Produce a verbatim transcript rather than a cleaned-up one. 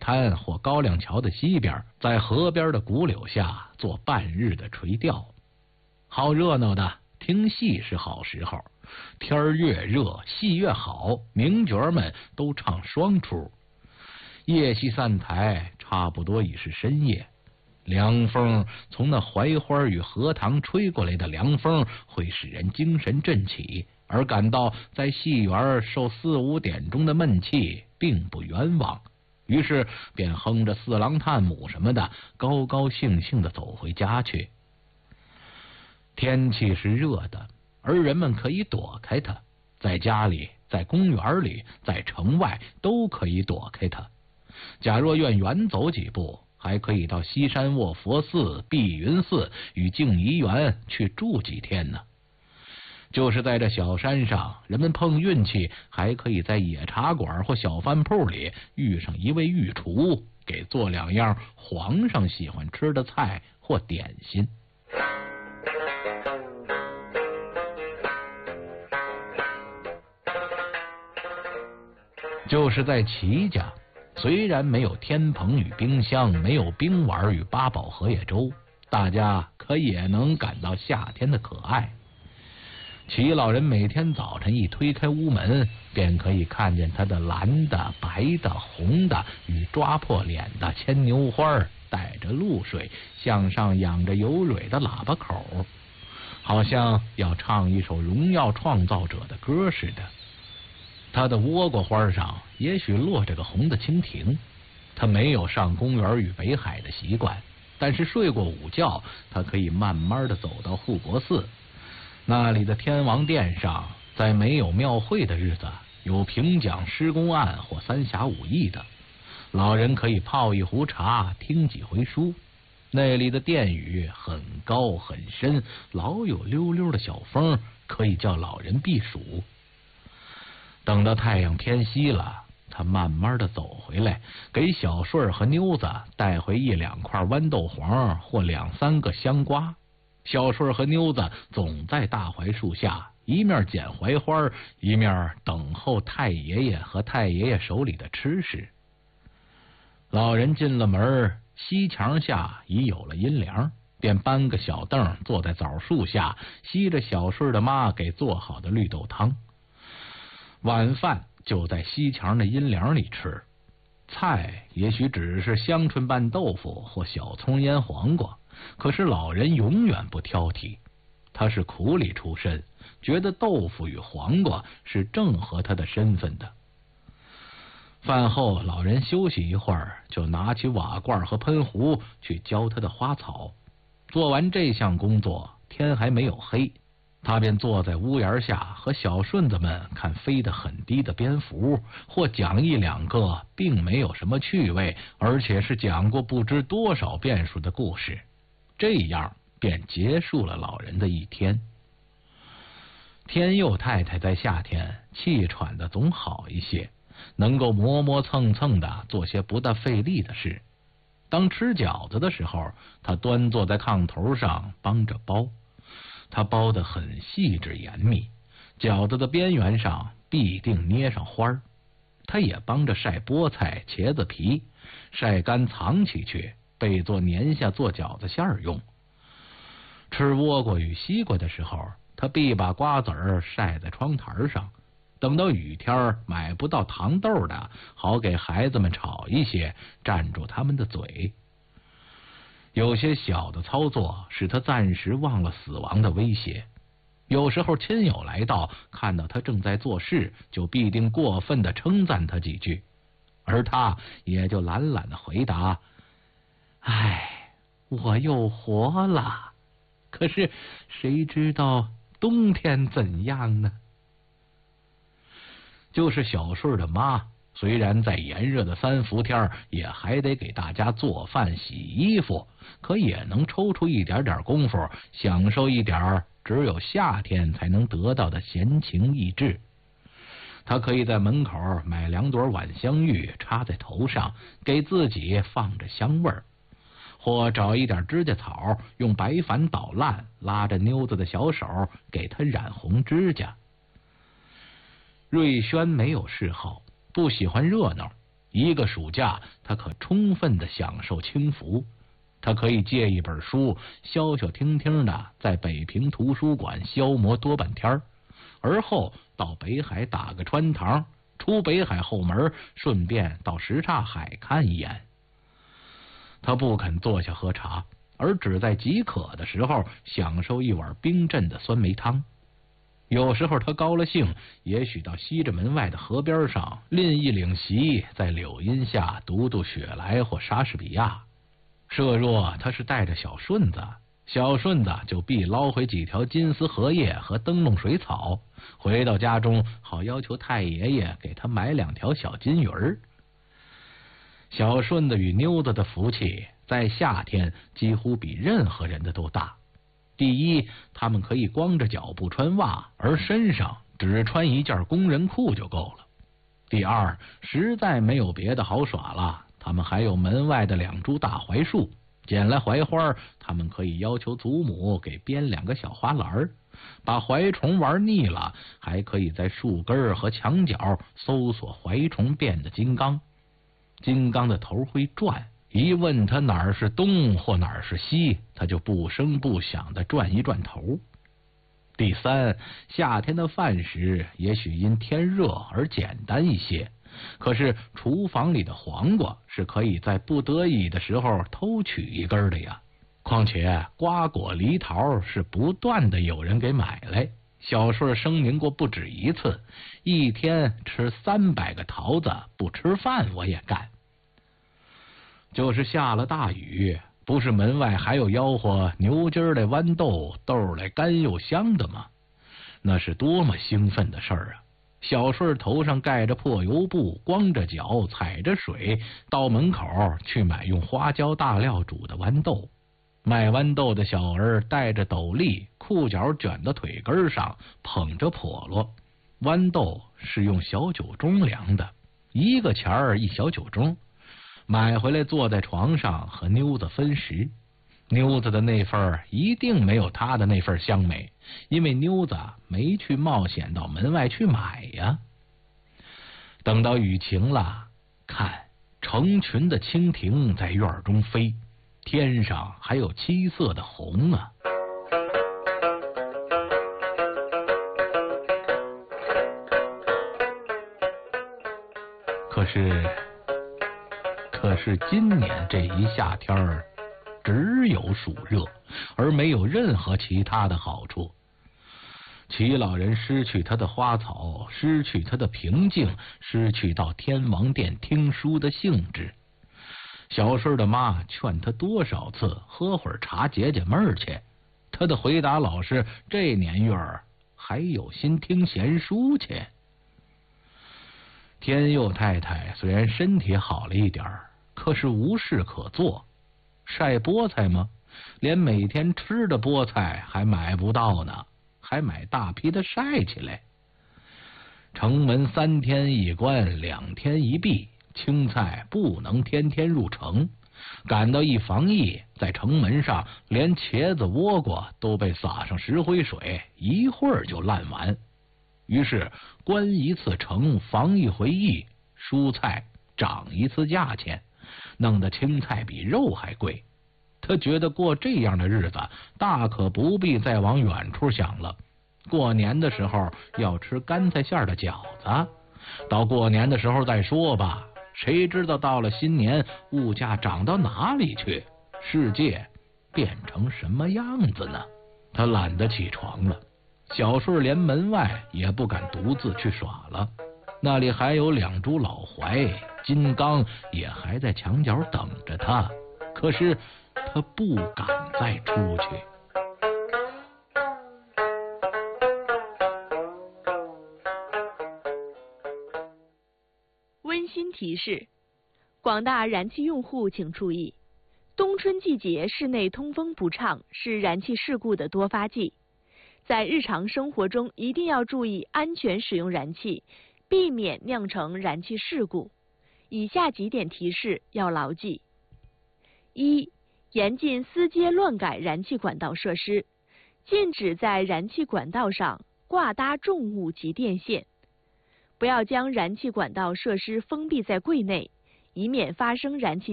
滩或高粱桥的西边，在河边的古柳下做半日的垂钓。好热闹的，听戏是好时候，天儿越热，戏越好，名角们都唱双出。夜戏散台，差不多已是深夜。凉风从那槐花与荷塘吹过来的凉风，会使人精神振起，而感到在戏园受四五点钟的闷气并不冤枉，于是便哼着四郎探母什么的，高高兴兴地走回家去。天气是热的，而人们可以躲开它，在家里，在公园里，在城外都可以躲开它。假若愿远走几步，还可以到西山卧佛寺、碧云寺与静怡园去住几天呢。就是在这小山上，人们碰运气，还可以在野茶馆或小饭铺里遇上一位御厨，给做两样皇上喜欢吃的菜或点心。就是在齐家，虽然没有天棚与冰箱，没有冰碗与八宝荷叶粥，大家可也能感到夏天的可爱。齐老人每天早晨一推开屋门，便可以看见他的蓝的、白的、红的与抓破脸的牵牛花，带着露水，向上仰着有蕊的喇叭口，好像要唱一首荣耀创造者的歌似的。他的倭瓜花上也许落着个红的蜻蜓。他没有上公园与北海的习惯，但是睡过午觉，他可以慢慢的走到护国寺。那里的天王殿上，在没有庙会的日子，有评讲施公案或三侠五义的，老人可以泡一壶茶，听几回书。那里的殿宇很高很深，老有溜溜的小风，可以叫老人避暑。等到太阳偏西了，他慢慢的走回来，给小顺和妞子带回一两块豌豆黄或两三个香瓜。小顺和妞子总在大槐树下，一面捡槐花，一面等候太爷爷和太爷爷手里的吃食。老人进了门，西墙下已有了阴凉，便搬个小凳坐在枣树下，吸着小顺的妈给做好的绿豆汤。晚饭就在西墙的阴凉里吃，菜也许只是香椿拌豆腐或小葱腌黄瓜，可是老人永远不挑剔。他是苦里出身，觉得豆腐与黄瓜是正合他的身份的。饭后老人休息一会儿，就拿起瓦罐和喷壶去浇他的花草。做完这项工作，天还没有黑，他便坐在屋檐下和小顺子们看飞得很低的蝙蝠，或讲一两个并没有什么趣味，而且是讲过不知多少遍数的故事。这样便结束了老人的一天。天佑太太在夏天气喘的总好一些，能够磨磨蹭蹭的做些不大费力的事。当吃饺子的时候，他端坐在炕头上帮着包。他包得很细致严密，饺子的边缘上必定捏上花。他也帮着晒菠菜、茄子皮，晒干藏起去，备做年下做饺子馅儿用。吃倭瓜与西瓜的时候，他必把瓜子儿晒在窗台上，等到雨天买不到糖豆的，好给孩子们炒一些，占住他们的嘴。有些小的操作使他暂时忘了死亡的威胁。有时候亲友来到，看到他正在做事，就必定过分的称赞他几句，而他也就懒懒的回答：唉，我又活了，可是谁知道冬天怎样呢？就是小顺的妈，虽然在炎热的三伏天也还得给大家做饭洗衣服，可也能抽出一点点功夫，享受一点只有夏天才能得到的闲情逸致。他可以在门口买两朵晚香玉插在头上，给自己放着香味儿，或找一点指甲草，用白矾捣烂，拉着妞子的小手给她染红指甲。瑞轩没有嗜好，不喜欢热闹， 一个暑假，他可充分的享受清福。他可以借一本书，消消停停的在北平图书馆消磨多半天，而后到北海打个穿堂，出北海后门，顺便到什刹海看一眼。他不肯坐下喝茶，而只在饥渴的时候享受一碗冰镇的酸梅汤。有时候他高了兴，也许到西直门外的河边上拎一领席，在柳荫下读读雪莱或莎士比亚。设若他是带着小顺子，小顺子就必捞回几条金丝荷叶和灯笼水草，回到家中好要求太爷爷给他买两条小金鱼儿。小顺子与妞子的福气在夏天几乎比任何人的都大。第一，他们可以光着脚不穿袜，而身上只穿一件工人裤就够了。第二，实在没有别的好耍了，他们还有门外的两株大槐树，捡来槐花，他们可以要求祖母给编两个小花篮，把槐虫玩腻了，还可以在树根和墙角搜索槐虫变的金刚。金刚的头会转，一问他哪儿是东或哪儿是西，他就不声不响地转一转头。第三，夏天的饭食也许因天热而简单一些，可是厨房里的黄瓜是可以在不得已的时候偷取一根的呀。况且瓜果梨桃是不断的有人给买来，小顺声明过不止一次，一天吃三百个桃子，不吃饭我也干。就是下了大雨，不是门外还有吆喝牛筋儿来豌豆，豆儿来干又香的吗？那是多么兴奋的事儿啊！小顺头上盖着破油布，光着脚踩着水到门口去买用花椒大料煮的豌豆。卖豌豆的小儿戴着斗笠，裤脚卷到腿根上，捧着笸箩。豌豆是用小酒盅量的，一个钱儿一小酒盅，买回来坐在床上和妞子分食。妞子的那份一定没有他的那份香美，因为妞子没去冒险到门外去买呀。等到雨晴了，看成群的蜻蜓在院中飞，天上还有七色的红啊。可是可是今年这一夏天儿只有暑热，而没有任何其他的好处。齐老人失去他的花草，失去他的平静，失去到天王殿听书的兴致。小顺的妈劝他多少次喝会儿茶解解闷儿去，他的回答老是这年月儿还有心听闲书去。天佑太太虽然身体好了一点儿，可是无事可做。晒菠菜吗？连每天吃的菠菜还买不到呢，还买大批的晒起来。城门三天一关，两天一闭，青菜不能天天入城。赶到一防疫，在城门上连茄子倭瓜都被撒上石灰水，一会儿就烂完。于是关一次城，防一回疫，蔬菜涨一次价钱，弄得青菜比肉还贵。他觉得过这样的日子大可不必再往远处想了。过年的时候要吃干菜馅的饺子，到过年的时候再说吧。谁知道到了新年物价涨到哪里去，世界变成什么样子呢？他懒得起床了，小顺连门外也不敢独自去耍了。那里还有两株老槐，金刚也还在墙角等着他，可是他不敢再出去。 温馨提示：广大燃气用户请注意，冬春季节室内通风不畅是燃气事故的多发季，在日常生活中一定要注意安全使用燃气，避免酿成燃气事故。以下几点提示要牢记：一、严禁私接乱改燃气管道设施，禁止在燃气管道上挂搭重物及电线。不要将燃气管道设施封闭在柜内， 以免发生燃气